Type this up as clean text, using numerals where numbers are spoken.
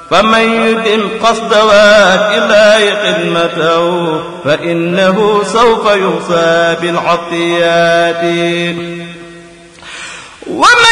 فمن يدم قصد إله خدمته فإنه سوف يوصى بالعطيات.